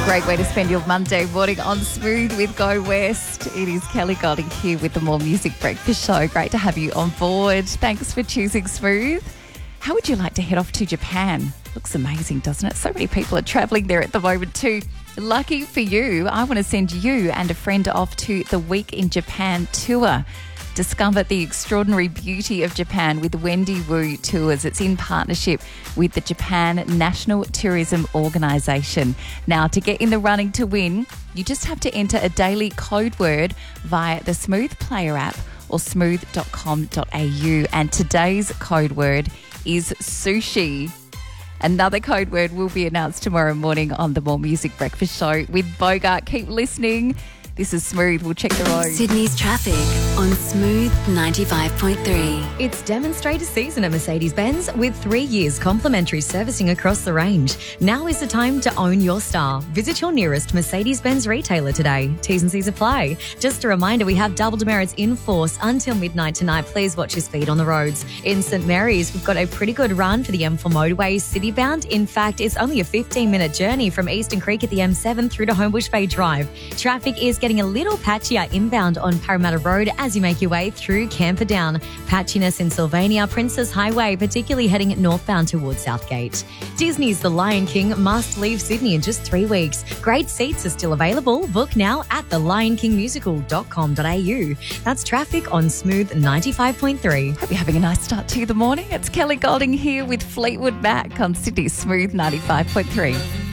Great way to spend your Monday morning on Smooth with Go West. It is Kelly Golding here with the More Music Breakfast Show. Great to have you on board. Thanks for choosing Smooth. How would you like to head off to Japan? Looks amazing, doesn't it? So many people are travelling there at the moment too. Lucky for you, I want to send you and a friend off to the Week in Japan tour. Discover the extraordinary beauty of Japan with Wendy Wu Tours. It's in partnership with the Japan National Tourism Organisation. Now, to get in the running to win, you just have to enter a daily code word via the Smooth Player app or smooth.com.au. And today's code word is sushi. Another code word will be announced tomorrow morning on the More Music Breakfast Show with Bogart. Keep listening. This is Smooth. We'll check the road. Sydney's traffic on Smooth 95.3. It's demonstrator season at Mercedes-Benz with 3 years complimentary servicing across the range. Now is the time to own your star. Visit your nearest Mercedes-Benz retailer today. T's and C's apply. Just a reminder, we have double demerits in force until midnight tonight. Please watch your speed on the roads. In St Mary's, we've got a pretty good run for the M4 motorway citybound. In fact, it's only a 15-minute journey from Eastern Creek at the M7 through to Homebush Bay Drive. Traffic is getting a little patchier inbound on Parramatta Road as you make your way through Camperdown. Patchiness in Sylvania, Princess Highway, particularly heading northbound towards Southgate. Disney's The Lion King must leave Sydney in just 3 weeks. Great seats are still available. Book now at thelionkingmusical.com.au. That's traffic on Smooth 95.3. Hope you're having a nice start to the morning. It's Kelly Golding here with Fleetwood Mac on Sydney Smooth 95.3.